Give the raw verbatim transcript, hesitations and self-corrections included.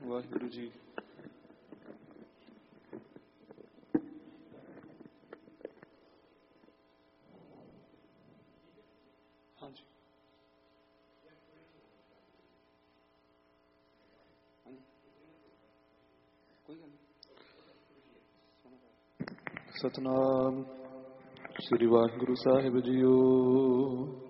ਵਾਹਿਗੁਰੂ ਜੀ। ਹਾਂਜੀ ਕੋਈ ਗੱਲ ਨਹੀਂ। ਸਤਿਨਾਮ ਸ੍ਰੀ ਵਾਹਿਗੁਰੂ ਸਾਹਿਬ ਜੀਓ।